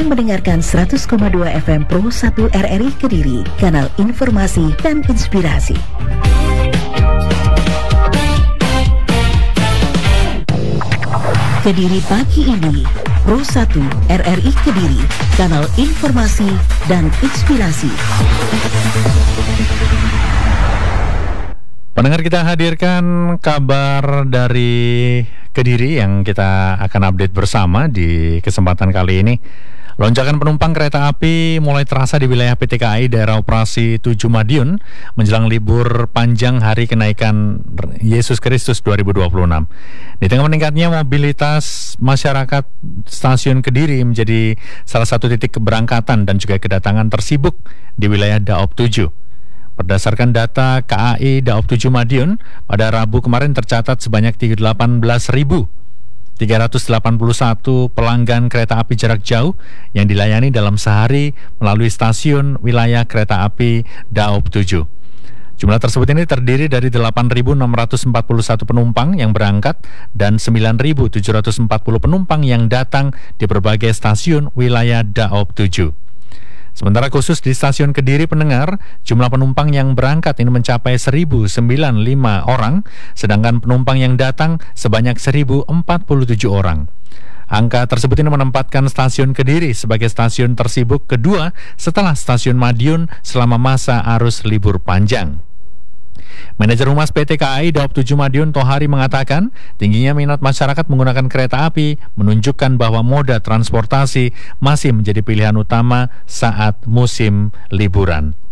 sedang mendengarkan 100,2 FM Pro 1 RRI Kediri, kanal informasi dan inspirasi. Kediri pagi ini, Pro 1 RRI Kediri, kanal informasi dan inspirasi. Pendengar, kita hadirkan kabar dari Kediri yang kita akan update bersama di kesempatan kali ini. Lonjakan penumpang kereta api mulai terasa di wilayah PT KAI daerah operasi 7 Madiun menjelang libur panjang hari kenaikan Yesus Kristus 2026. Di tengah meningkatnya mobilitas masyarakat, stasiun Kediri menjadi salah satu titik keberangkatan dan juga kedatangan tersibuk di wilayah Daop 7. Berdasarkan data KAI Daop 7 Madiun, pada Rabu kemarin tercatat sebanyak 18.381 pelanggan kereta api jarak jauh yang dilayani dalam sehari melalui stasiun wilayah kereta api Daop 7. Jumlah tersebut ini terdiri dari 8.641 penumpang yang berangkat dan 9.740 penumpang yang datang di berbagai stasiun wilayah Daop 7. Sementara khusus di stasiun Kediri, pendengar, jumlah penumpang yang berangkat ini mencapai 1.095 orang, sedangkan penumpang yang datang sebanyak 1.047 orang. Angka tersebut ini menempatkan stasiun Kediri sebagai stasiun tersibuk kedua setelah stasiun Madiun selama masa arus libur panjang. Manajer Humas PT KAI Daop 7 Madiun Tohari mengatakan tingginya minat masyarakat menggunakan kereta api menunjukkan bahwa moda transportasi masih menjadi pilihan utama saat musim liburan.